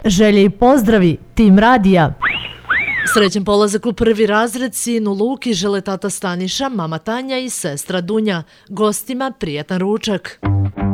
Želje i pozdravi, tim radija. Srećan polazak u prvi razred sinu Luki žele tata Staniša, mama Tanja i sestra Dunja. Gostima prijatan ručak.